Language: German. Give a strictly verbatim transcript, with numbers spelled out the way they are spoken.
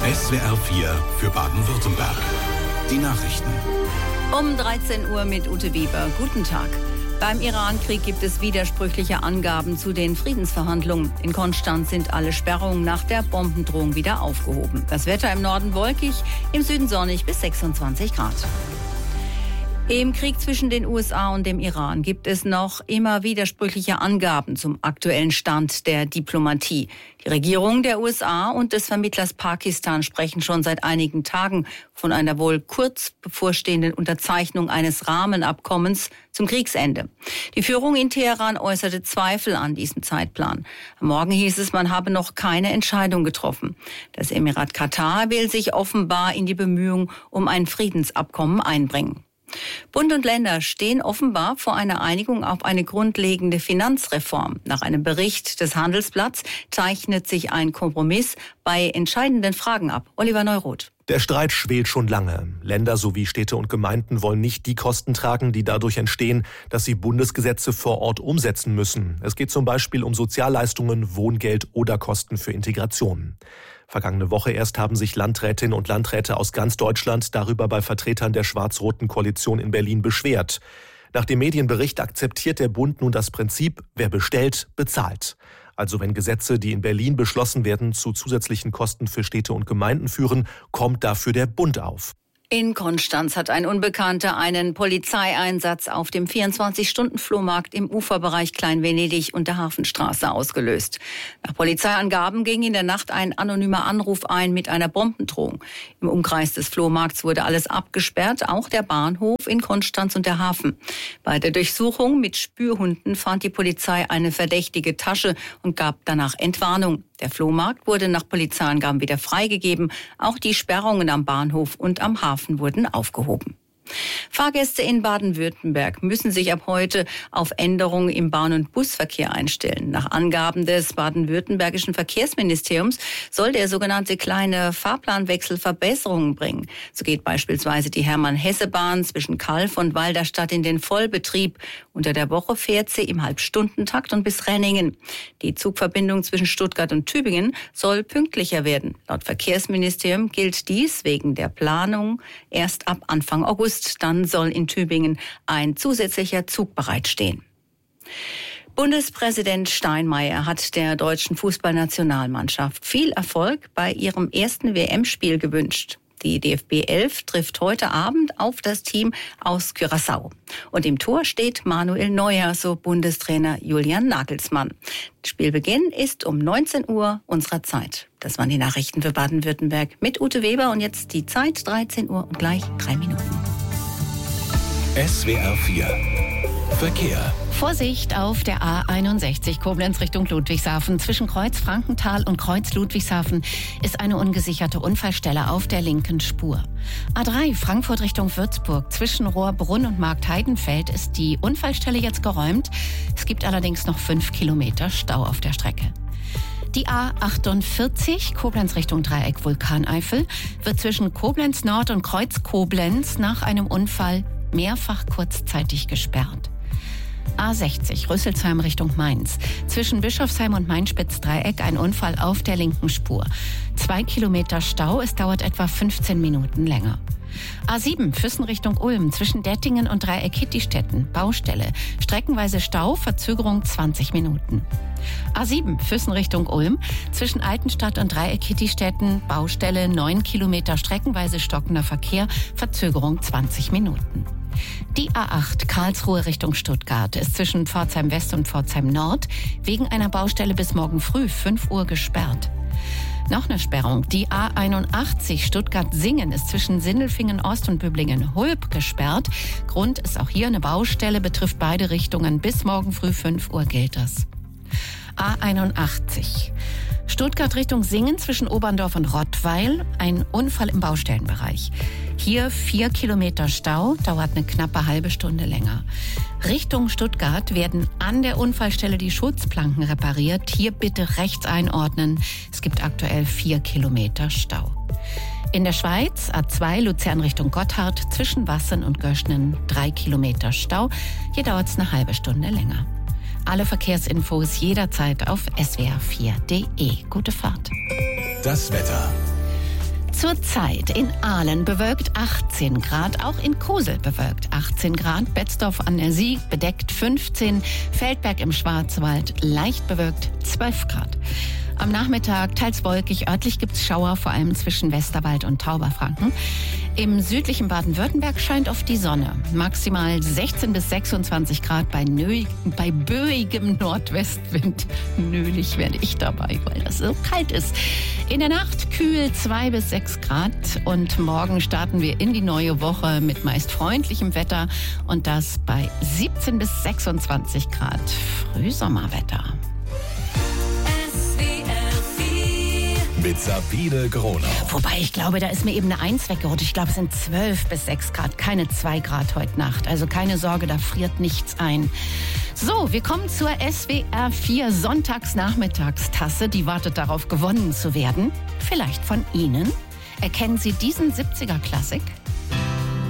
S W R vier für Baden-Württemberg. Die Nachrichten. Um dreizehn Uhr mit Ute Weber. Guten Tag. Beim Iran-Krieg gibt es widersprüchliche Angaben zu den Friedensverhandlungen. In Konstanz sind alle Sperrungen nach der Bombendrohung wieder aufgehoben. Das Wetter im Norden wolkig, im Süden sonnig bis sechsundzwanzig Grad. Im Krieg zwischen den U S A und dem Iran gibt es noch immer widersprüchliche Angaben zum aktuellen Stand der Diplomatie. Die Regierung der U S A und des Vermittlers Pakistan sprechen schon seit einigen Tagen von einer wohl kurz bevorstehenden Unterzeichnung eines Rahmenabkommens zum Kriegsende. Die Führung in Teheran äußerte Zweifel an diesem Zeitplan. Am Morgen hieß es, man habe noch keine Entscheidung getroffen. Das Emirat Katar will sich offenbar in die Bemühungen um ein Friedensabkommen einbringen. Bund und Länder stehen offenbar vor einer Einigung auf eine grundlegende Finanzreform. Nach einem Bericht des Handelsblatts zeichnet sich ein Kompromiss bei entscheidenden Fragen ab. Oliver Neuroth. Der Streit schwelt schon lange. Länder sowie Städte und Gemeinden wollen nicht die Kosten tragen, die dadurch entstehen, dass sie Bundesgesetze vor Ort umsetzen müssen. Es geht zum Beispiel um Sozialleistungen, Wohngeld oder Kosten für Integration. Vergangene Woche erst haben sich Landrätinnen und Landräte aus ganz Deutschland darüber bei Vertretern der schwarz-roten Koalition in Berlin beschwert. Nach dem Medienbericht akzeptiert der Bund nun das Prinzip, wer bestellt, bezahlt. Also wenn Gesetze, die in Berlin beschlossen werden, zu zusätzlichen Kosten für Städte und Gemeinden führen, kommt dafür der Bund auf. In Konstanz hat ein Unbekannter einen Polizeieinsatz auf dem vierundzwanzig-Stunden-Flohmarkt im Uferbereich Klein-Venedig und der Hafenstraße ausgelöst. Nach Polizeiangaben ging in der Nacht ein anonymer Anruf ein mit einer Bombendrohung. Im Umkreis des Flohmarkts wurde alles abgesperrt, auch der Bahnhof in Konstanz und der Hafen. Bei der Durchsuchung mit Spürhunden fand die Polizei eine verdächtige Tasche und gab danach Entwarnung. Der Flohmarkt wurde nach Polizeiangaben wieder freigegeben. Auch die Sperrungen am Bahnhof und am Hafen wurden aufgehoben. Fahrgäste in Baden-Württemberg müssen sich ab heute auf Änderungen im Bahn- und Busverkehr einstellen. Nach Angaben des baden-württembergischen Verkehrsministeriums soll der sogenannte kleine Fahrplanwechsel Verbesserungen bringen. So geht beispielsweise die Hermann-Hesse-Bahn zwischen Calw und Walderstadt in den Vollbetrieb. Unter der Woche fährt sie im Halbstundentakt und bis Renningen. Die Zugverbindung zwischen Stuttgart und Tübingen soll pünktlicher werden. Laut Verkehrsministerium gilt dies wegen der Planung erst ab Anfang August. Dann soll in Tübingen ein zusätzlicher Zug bereitstehen. Bundespräsident Steinmeier hat der deutschen Fußballnationalmannschaft viel Erfolg bei ihrem ersten W M-Spiel gewünscht. Die D F B elf trifft heute Abend auf das Team aus Curaçao. Und im Tor steht Manuel Neuer, so Bundestrainer Julian Nagelsmann. Spielbeginn ist um neunzehn Uhr unserer Zeit. Das waren die Nachrichten für Baden-Württemberg mit Ute Weber. Und jetzt die Zeit, dreizehn Uhr und gleich drei Minuten. S W R vier Verkehr. Vorsicht auf der A einundsechzig Koblenz Richtung Ludwigshafen. Zwischen Kreuz Frankenthal und Kreuz Ludwigshafen ist eine ungesicherte Unfallstelle auf der linken Spur. A drei Frankfurt Richtung Würzburg. Zwischen Rohrbrunn und Markt-Heidenfeld ist die Unfallstelle jetzt geräumt. Es gibt allerdings noch fünf Kilometer Stau auf der Strecke. Die A achtundvierzig Koblenz Richtung Dreieck Vulkaneifel wird zwischen Koblenz Nord und Kreuz Koblenz nach einem Unfall mehrfach kurzzeitig gesperrt. A sechzig Rüsselsheim Richtung Mainz. Zwischen Bischofsheim und Mainspitz-Dreieck ein Unfall auf der linken Spur. Zwei Kilometer Stau, es dauert etwa fünfzehn Minuten länger. A sieben Füssen Richtung Ulm. Zwischen Dettingen und Dreieck Hittistetten. Baustelle. Streckenweise Stau, Verzögerung zwanzig Minuten. A sieben Füssen Richtung Ulm. Zwischen Altenstadt und Dreieck Hittistetten. Baustelle, neun Kilometer streckenweise stockender Verkehr, Verzögerung zwanzig Minuten. Die A acht Karlsruhe Richtung Stuttgart ist zwischen Pforzheim West und Pforzheim Nord wegen einer Baustelle bis morgen früh fünf Uhr gesperrt. Noch eine Sperrung. Die A einundachtzig Stuttgart-Singen ist zwischen Sindelfingen Ost und Böblingen-Hulb gesperrt. Grund ist auch hier eine Baustelle, betrifft beide Richtungen. Bis morgen früh fünf Uhr gilt das. A einundachtzig Stuttgart Richtung Singen zwischen Oberndorf und Rottweil. Ein Unfall im Baustellenbereich. Hier vier Kilometer Stau, dauert eine knappe halbe Stunde länger. Richtung Stuttgart werden an der Unfallstelle die Schutzplanken repariert. Hier bitte rechts einordnen. Es gibt aktuell vier Kilometer Stau. In der Schweiz A zwei Luzern Richtung Gotthard zwischen Wassen und Göschnen drei Kilometer Stau. Hier dauert es eine halbe Stunde länger. Alle Verkehrsinfos jederzeit auf S W R vier Punkt D E. Gute Fahrt. Das Wetter. Zurzeit in Aalen bewölkt achtzehn Grad, auch in Kusel bewölkt achtzehn Grad, Betzdorf an der Sieg bedeckt fünfzehn, Feldberg im Schwarzwald leicht bewölkt zwölf Grad. Am Nachmittag teils wolkig, örtlich gibt's Schauer, vor allem zwischen Westerwald und Tauberfranken. Im südlichen Baden-Württemberg scheint oft die Sonne. Maximal sechzehn bis sechsundzwanzig Grad bei, nö- bei böigem Nordwestwind. Nölig werde ich dabei, weil das so kalt ist. In der Nacht kühl zwei bis sechs Grad und morgen starten wir in die neue Woche mit meist freundlichem Wetter und das bei siebzehn bis sechsundzwanzig Grad. Frühsommerwetter. Mit Sabine Gronau. Wobei, ich glaube, da ist mir eben eine Eins weggerutscht. Ich glaube, es sind zwölf bis sechs Grad, keine zwei Grad heute Nacht. Also keine Sorge, da friert nichts ein. So, wir kommen zur S W R vier Sonntagsnachmittagstasse. Die wartet darauf, gewonnen zu werden. Vielleicht von Ihnen. Erkennen Sie diesen siebziger-Klassik?